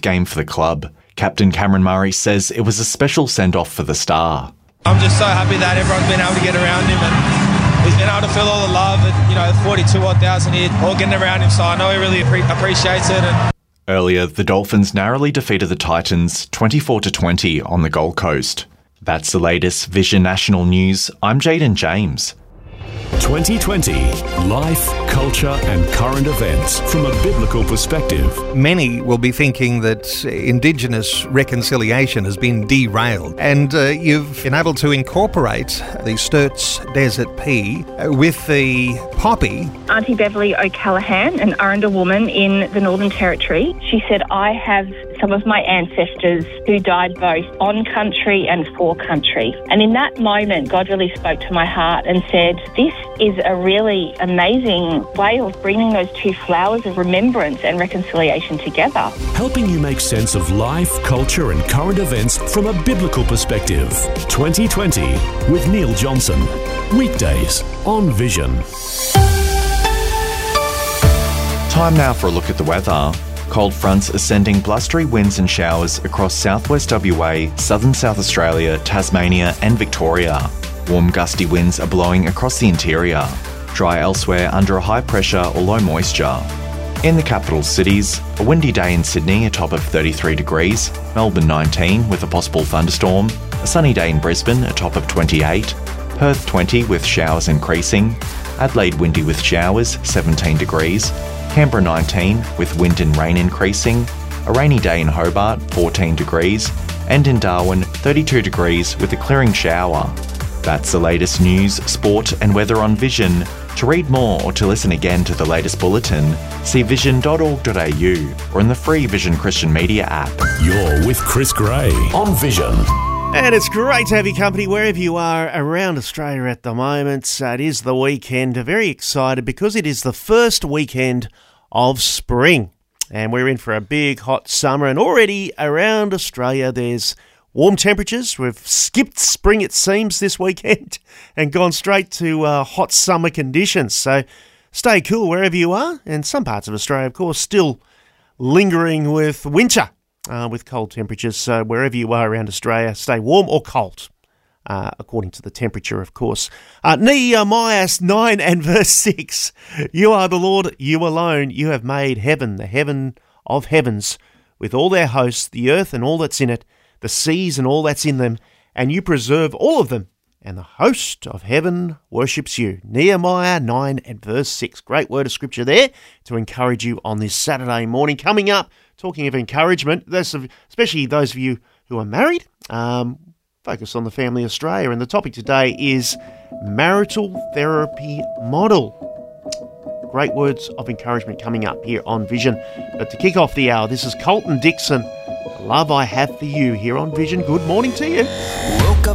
game for the club. Captain Cameron Murray says it was a special send-off for the star. I'm just so happy that everyone's been able to get around him and he's been able to feel all the love and, 42,000 here all getting around him, so I know he really appreciates it. Earlier, the Dolphins narrowly defeated the Titans 24-20 on the Gold Coast. That's the latest Vision National News. I'm Jaden James. 2020 Life, Culture and Current Events from a biblical perspective. Many will be thinking that Indigenous reconciliation has been derailed, and you've been able to incorporate the Sturt's Desert Pea with the poppy. Auntie Beverly O'Callaghan, an Aranda woman in the Northern Territory, she said, I have some of my ancestors who died both on country and for country. And in that moment, God really spoke to my heart and said, this is a really amazing way of bringing those two flowers of remembrance and reconciliation together. Helping you make sense of life, culture and current events from a biblical perspective. 2020 with Neil Johnson. Weekdays on Vision. Time now for a look at the weather. Cold fronts are sending blustery winds and showers across southwest WA, southern South Australia, Tasmania and Victoria. Warm gusty winds are blowing across the interior. Dry elsewhere under a high pressure or low moisture. In the capital cities, a windy day in Sydney, a top of 33 degrees, Melbourne 19 with a possible thunderstorm, a sunny day in Brisbane, a top of 28, Perth 20 with showers increasing, Adelaide windy with showers, 17 degrees, Canberra 19 with wind and rain increasing, a rainy day in Hobart, 14 degrees, and in Darwin, 32 degrees with a clearing shower. That's the latest news, sport and weather on Vision. To read more or to listen again to the latest bulletin, see vision.org.au or in the free Vision Christian Media app. You're with Chris Gray on Vision. And it's great to have your company wherever you are around Australia at the moment. It is the weekend. Very excited because it is the first weekend of spring. And we're in for a big hot summer. And already around Australia there's warm temperatures. We've skipped spring, it seems, this weekend and gone straight to hot summer conditions. So stay cool wherever you are. And some parts of Australia, of course, still lingering with winter. With cold temperatures, so wherever you are around Australia, stay warm or cold, according to the temperature, of course. Nehemiah 9 and verse 6, you are the Lord, you alone, you have made heaven, the heaven of heavens, with all their hosts, the earth and all that's in it, the seas and all that's in them, and you preserve all of them, and the host of heaven worships you. Nehemiah 9 and verse 6, great word of scripture there to encourage you on this Saturday morning. Coming up, talking of encouragement, especially those of you who are married, focus on the Family Australia. And the topic today is marital therapy model. Great words of encouragement coming up here on Vision. But to kick off the hour, this is Colton Dixon, Love I Have For You here on Vision. Good morning to you.